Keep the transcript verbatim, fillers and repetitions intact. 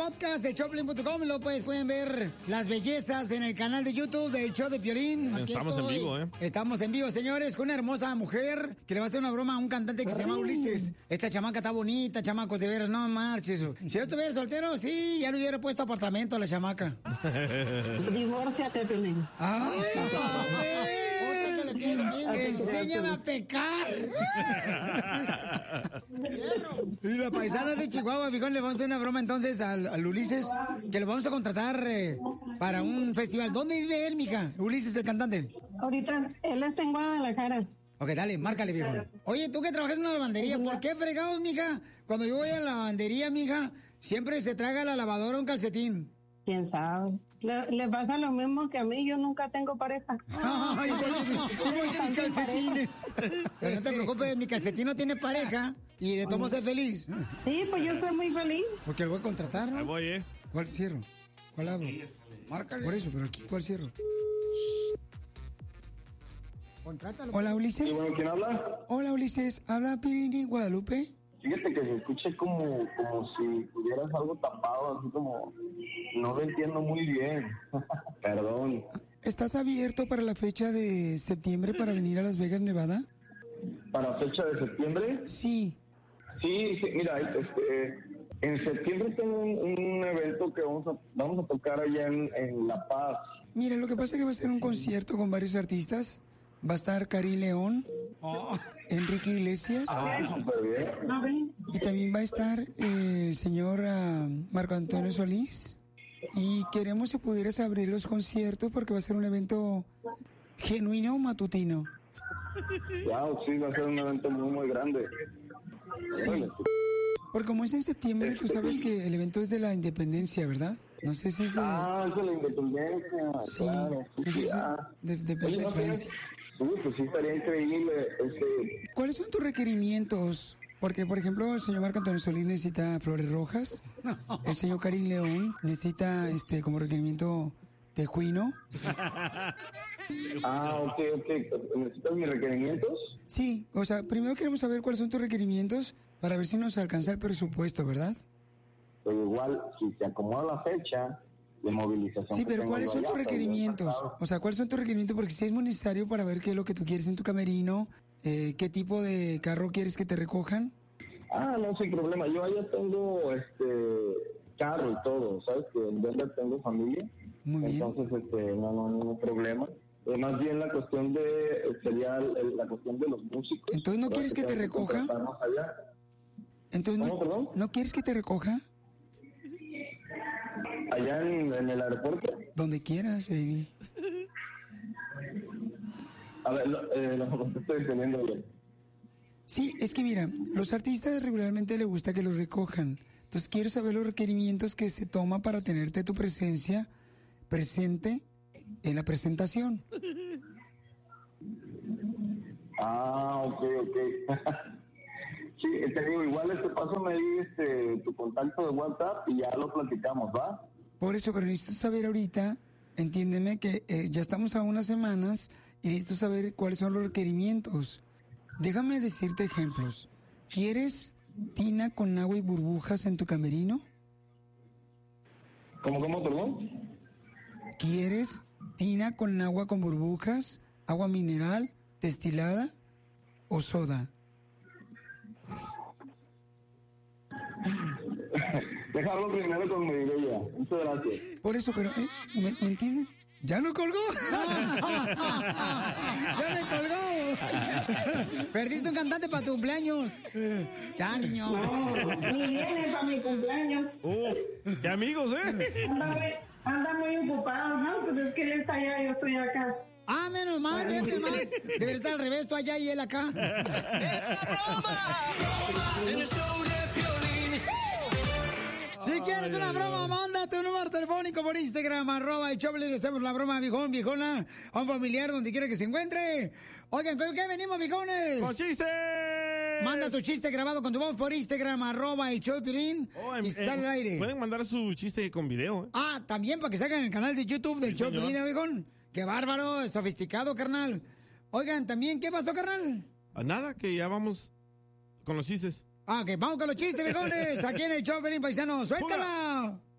podcast de Choplin punto com. Lo pues, pueden ver las bellezas en el canal de YouTube del show de Piolín. Aquí Estamos estoy. en vivo, ¿eh? Estamos en vivo, señores, con una hermosa mujer que le va a hacer una broma a un cantante que se llama Ulises. Esta chamaca está bonita, chamacos, de veras, no marches. Si yo estuviera soltero, sí, ya le hubiera puesto apartamento a la chamaca. Divórciate, Piolín. ¡Ay, enséñame a pecar! Y la paisana de Chihuahua, fijón, le vamos a hacer una broma entonces al, al Ulises, que lo vamos a contratar eh, para un festival. ¿Dónde vive él, mija? Ulises, el cantante. Ahorita, él está en Guadalajara. Ok, dale, márcale, viejo. Oye, tú que trabajas en una lavandería, ¿por qué fregados, mija? Cuando yo voy a la lavandería, mija, siempre se traga a la lavadora un calcetín. ¿Quién sabe? Le, le pasa lo mismo que a mí, yo nunca tengo pareja. Ay, igual que, igual que mis calcetines. Pero no te preocupes, mi calcetín no tiene pareja y de todos ser feliz. Sí, pues yo soy muy feliz. Porque lo voy a contratar, ¿no? Ahí voy, ¿eh? ¿Cuál cierro? ¿Cuál abro? Márcale. Por eso, pero aquí, ¿cuál cierro? Contrátalo. Hola, Ulises. ¿Y bueno, quién habla? Hola, Ulises. ¿Habla Pirini Guadalupe? Fíjate que se escucha como, como si tuvieras algo tapado, así como... No lo entiendo muy bien. Perdón. ¿Estás abierto para la fecha de septiembre para venir a Las Vegas, Nevada? ¿Para fecha de septiembre? Sí. Sí, sí, mira, este, en septiembre tengo un, un evento que vamos a, vamos a tocar allá en, en La Paz. Mira, lo que pasa es que va a ser un concierto con varios artistas. Va a estar Karim León, oh. Enrique Iglesias. Ah, súper bien. Y también va a estar eh, el señor uh, Marco Antonio Solís. Y queremos si pudieras abrir los conciertos porque va a ser un evento genuino matutino. Wow, sí, va a ser un evento muy, muy grande. Sí. Porque como es en septiembre, tú sabes que el evento es de la independencia, ¿verdad? No sé si es de... Ah, es de la independencia, sí, claro. Sí, no sé sí, si ah. es de, de, Oye, de no, Francia. Sí, pues sí, estaría increíble. Este... ¿Cuáles son tus requerimientos? Porque, por ejemplo, el señor Marco Antonio Solís necesita flores rojas. El señor Karim León necesita, este, como requerimiento, tejuino. Ah, ok, ok. ¿Necesitas mis requerimientos? Sí, o sea, primero queremos saber cuáles son tus requerimientos para ver si nos alcanza el presupuesto, ¿verdad? Pero igual, si se acomoda la fecha de movilización. Sí, pero ¿cuáles son tus requerimientos? O sea, ¿cuáles son tus requerimientos? Porque si es muy necesario para ver qué es lo que tú quieres en tu camerino, eh, qué tipo de carro quieres que te recojan. Ah, no, sin problema. Yo allá tengo este carro y todo, ¿sabes? Que en Denver tengo familia. Muy bien. Entonces, este, no, no hay ningún problema. Eh, más bien la cuestión de, sería el, la cuestión de los músicos. Entonces, ¿no quieres que te recoja? Allá. Entonces, ¿Cómo, no, perdón? ¿no quieres que te recoja? Allá en, en el aeropuerto. Donde quieras, baby. A ver, lo, eh, lo que estoy entendiendo bien. Sí, es que mira, los artistas regularmente les gusta que los recojan. Entonces quiero saber los requerimientos que se toma para tenerte tu presencia presente en la presentación. Ah, ok, ok. Sí, te digo, igual este paso me di este, tu contacto de WhatsApp y ya lo platicamos, ¿va? Por eso, pero necesito saber ahorita, entiéndeme que eh, ya estamos a unas semanas y necesito saber cuáles son los requerimientos. Déjame decirte ejemplos. ¿Quieres tina con agua y burbujas en tu camerino? ¿Cómo, cómo, perdón? ¿Quieres tina con agua con burbujas, agua mineral, destilada o soda? Déjalo primero con mi idea. Muchas gracias. Por eso, pero, ¿eh? ¿me, ¿me entiendes? ¡Ya lo colgó! ¡Ya me colgó! Perdiste un cantante para tu cumpleaños. Ya, niño. No, ni viene para mi cumpleaños. ¡Oh! ¡Qué amigos, eh! Anda, anda muy ocupado, ¿no? Pues es que él está allá, yo estoy acá. Ah, menos mal, vete más. Debería estar al revés, tú allá y él acá. En el show de Piolín. Si quieres una broma, mándate un número telefónico por Instagram, arroba el Choplin, le hacemos la broma, viejón, viejona, a un familiar donde quiera que se encuentre. Oigan, ¿con qué venimos, viejones? ¡Con chistes! Manda tu chiste grabado con tu voz por Instagram, arroba el show de Piolín, Oh, em, y sale em, al aire. Pueden mandar su chiste con video, ¿eh? Ah, también para que salgan en el canal de YouTube del Sí, show de señor. Piolín, viejón. Qué bárbaro, sofisticado, carnal. Oigan, también, ¿qué pasó, carnal? Ah, nada, que ya vamos con los chistes. Ah, ok, vamos con los chistes, viejones. Aquí en el show, Piolín, paisano. ¡Suéltala!